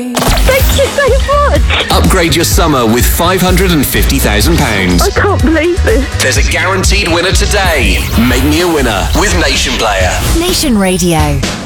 Thank you so much. Upgrade your summer with £550,000. I can't believe this. There's a guaranteed winner today. Make me a winner with Nation Player. Nation Radio.